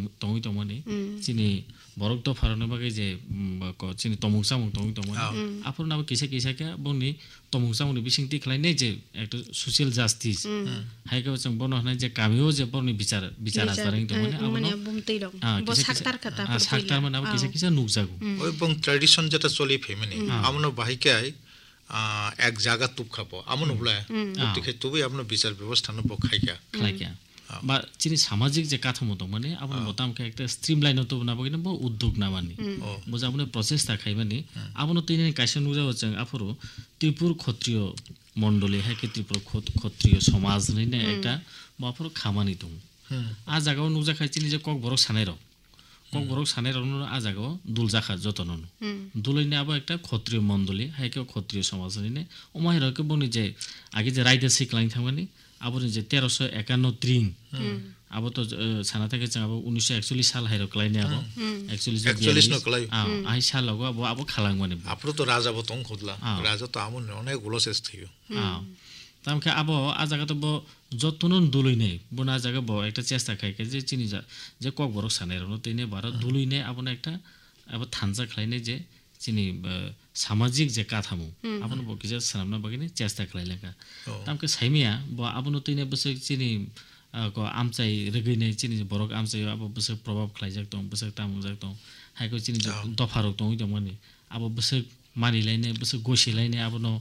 tongi tongmani chini borok to farone bagai je chini tomung samung tongi tongmani apor na kisa kisa ka boni tomung samung ni bising ti khlainai je ekta social justice hai ka chang bono hna je kamio je boni bichar asarang tongmani মানে বুমতেই রং বো সাক্তার কথা সাক্তার মানে kisa kisa nukjagu এবং tradition যেটা চলি ফেমিনি আমনো বাহিকাই এক জায়গা তুপ খাবো আমনো বলে ঠিক তবে আমনো বিচার ব্যবস্থা ন বখাইকা খাইকা বা চিনি সামাজিক যে কাঠামো দং মানে আপনি মতামকে একটা স্ট্রিমলাইন তো বানাবো কিনা ব উদ্যোগ না মানি বুঝা আপনি প্রচেষ্টা খাইবানি আপনি তিন কাইসা নুজা হচ্ছেন আপরো ত্রিপুর ক্ষত্রিয় মণ্ডলী হ্যাঁ ত্রিপুর ক্ষত্রিয় সমাজ নিনে একটা বাপর খামানি দং আ জায়গাও নুজা খাই চিনি যে কক বরক সানাই রক কক বরক সানাই রক আ জায়গাও দুল জাখা যতন দুলইনে আবার একটা ক্ষত্রিয় মণ্ডলী হ্যাঁ ক্ষত্রিয় সমাজ নিনে ওমাহিরকে বনি যে আগে যে রাইডার শিখলাইন থাকবানি আবার যে 1351 ত্রিং আবার তো সানা থেকে আবার 1941 সাল হাইরক লাইনে আবার 41 নকলাই আই সাল লগো আবার খালাং মানে আপরো তো রাজা বতং খদলা রাজা তো আমন অনেক গুলো শেষ থিও তামকে আবো আ জায়গা তো যতনন দুলই নেই বনা জায়গা ব একটা চেষ্টা খাইকে যে চিনি যা যে কক বরক সানাই রনো তেনে বারো দুলই নেই আবার একটা আবার থানজা খাইনে যে চিনি সামাজিক যে কাঠামো আপন বকিজা সামনা বাগিনে চেষ্টা খাইলেকা তামকে সাইমিয়া ব আপন তিনে বসে চিনি को आमचाइ रगैने चिनि बरक आमचाइ अब बसे प्रभाव खाइजाक दं बसे तामुजाक दं हाइको चिनि दफारक दं इदमनि अब बसे मानिलाइने बसे गसिलाइने अब न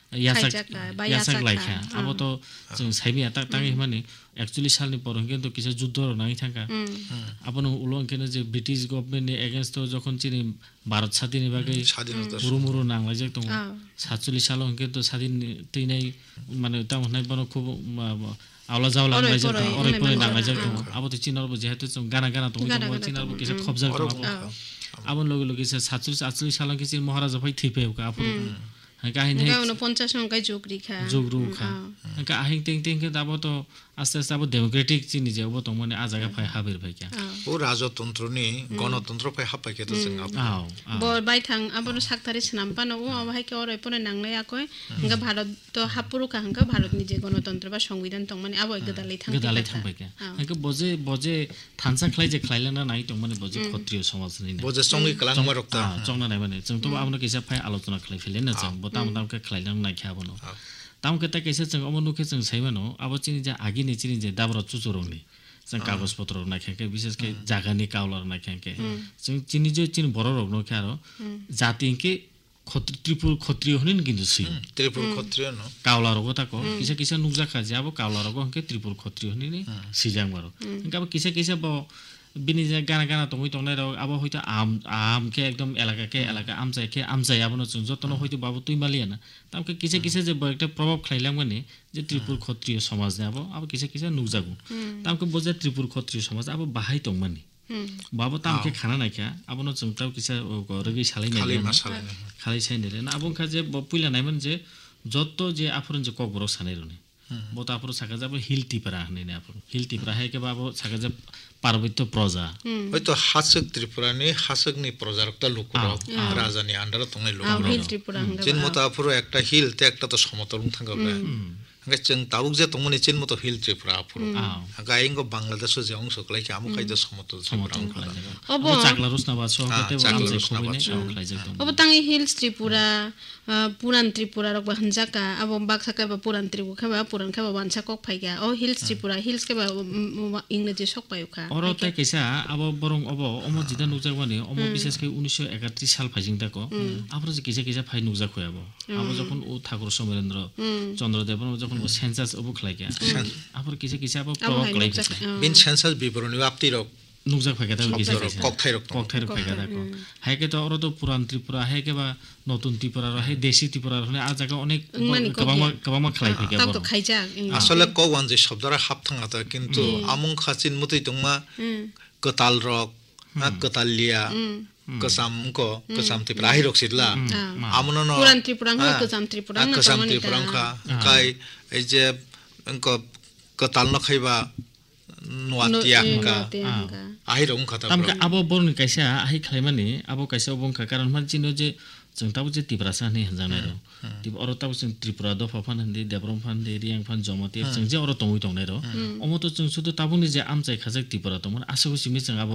यासाक लाइखा अब तो जों साइमिया तांगि माने 41 सालनि पर কিন্তু কিছু যুদ্ধ নাই থাকা আপন উলঙ্কেনে যে ব্রিটিশ গভর্নমেন্ট এগেইনস্ট যখন চিনি ভারত স্বাধীনের বাগে পুরোমুরো নাংলাইজাক দं 47 সাল কিন্তু স্বাধীন তৈনাই মানে তামনাই বন খুব आवला जावला नांलायजाक दं अरायपरे नांलायजाक दं आबोथ चिनारबो जेहेतु जों गाना दं चिनारबो किसे खबजाक दं आबन लगे लगे 47 साल किसे महाराजा भाई थैपेउका आफो काहिने 49 नंकाय जोगरिखा जोगरुखा का आहिं टें टें के दाबो तो आस्ते आस्ते अब डेमोक्रेटिक चिनि जे अब तो माने आ जागा फाय हाबेर भाइका ओ राजतन्त्रनि गणतन्त्र फाय हापायके तो जों अब ब बायथां आबो साक्तारि सनामपानो ओ अब हायके अराय पने नांलाय आकय इंगा भारत तो हापुरु काहंका भारतनि जे गणतन्त्र बा संविधान दं माने अब गदालै थांबायका हायके बजे थानसा खलाय जे खलायलाना नाय दं माने बजे क्षत्रिय समाजनि बजे संगि कलांगमा रक्ता चंगना नाय माने जों तो आबनो किसा फाय आलोचना खलाय फेलेन जों बताम के खलायलां नायखा आबनो ताम के कैसे जों अमनुखे जों साइमानो अब चिनि जे आगिनि चिनि जे दाब्र चुचुरंनि जों कागज पत्र नायखाके विशेष के जागानि काउलर नायखाके जों चिनि जे चिनि बर रगनो खारो जातिके त्रिपुर क्षत्रिय हनिन किन्तु सि त्रिपुर क्षत्रिय न काउलर गताको किसा किसा नुजाखा जाबो काउलर गके त्रिपुर क्षत्रिय हनिनि सिजां मारो इंका किसा किसा ब बिनि जे गाना तंगै तंनाय र अब हयतो आम के एकदम एलाका आमचाइ आबनो जों जतनो हयतो बाबु तुइमालियाना तामके किसे किसे जे একটা প্রভাব খাইলাম মানে যে ত্রিপুর ক্ষত্রিয় সমাজ ने अब किसे किसे नुजागु तामके बजे त्रिपुर क्षत्रिय समाज अब बाहाय दं माने बाबु तामके खाना नायखा आबनो जों ताव किसे रगै सालायनाय खालाय साइनाय ना आबोंखा जे पुइला नायमोन जे जत्त जे आफरन जे ककबरक सानाय रने बता आफर साका जाब हिल टिपरा हनै ना आफर हिल टिपरा हायके बाबु साका जा पार्वत्य प्रजा হয়তো হাসক ত্রিপুরানি হাসকনি প্রজারকটা লোকরা রাজানি আন্ডারে তংনাই লোকরা চিন মতো আফুরো একটা হিল তে একটা তো সমতল থাকবে হাঙ্গা जों তাবুক যে তংমনি চিন মতো হিল ত্রিপুরা আফুরো হাঙ্গা ইঙ্গ বাংলাদেশ যে অংশ কলাইকে আমু কাইদা সমতল ত্রিপুরা अब चागला रुसना बाछो कते आमजे खबिने खलाइजक दं अब तांगि हिल्स त्रिपुरा पुरान त्रिपुरा रक हनजाका अब बाक्सा का पुरान त्रिपुरा पुरान का वानसा कक फाइगा ओ हिल्स त्रिपुरा हिल्स के इंग्लिश सक पायुखा और त कैसा अब बरং अब अम जिदा नुजागवानि अम विशेष के 1931 साल फाइजिं दाको आफर जे किसे फाइ नुजाखो अब যখন ও ঠাকুর সমরেন্দ্র চন্দ্রদেব যখন সেন্সাস অবু খলাইকা আফর কিছে अब प्रभाव खलाइका बिन सेंसस विवरणी आपति रक नुजाक फाइका दा किसे ककथाइ रक फाइका दाको हायके तो और तो पुरान त्रिपुरा हायके बा নতুন ত্রিপুরা রহে দেশি ত্রিপুরা রহে আ জায়গা অনেক কবামা খালাই ফাইকা তো খাইজা আসলে কওয়ান যে শব্দরা হাফ থাঙাতা কিন্তু আমং খাচিন মতই দংমা কতাল রক কতালিয়া कसam त्रिपुरा हिरक सिदला आमनो न पुरान त्रिपुरा कसम त्रिपुरा काय ए जे अंक कताल न खैबा नवातिया का आहिरं खता हमके अब बरनि कैसा आहि खैमानि अब कैसा बंखा कारण मान जिनो जे जों ताबो जे त्रिपुरा सानि हजानाय र तिब अर ताबो जों त्रिपुरा दफा फान हन्दि देब्रम फान दे रियां फान जमति जों जे अर तंगै तंनाय र अमतो जों सुदु ताबुनि जे आमचाइ खाजाक त्रिपुरा तमन आसो सिमि जों